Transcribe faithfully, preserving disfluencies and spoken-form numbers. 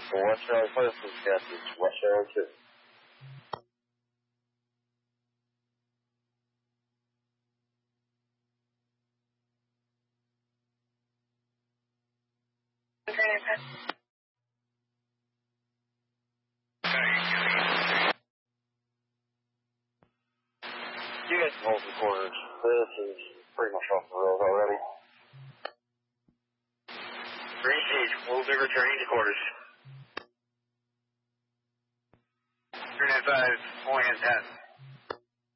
West Charlie Post is message. West Charlie two. You guys can hold the quarters. This is pretty much off the road already. Green Siege, we'll be returning to quarters. three nine five, one ten.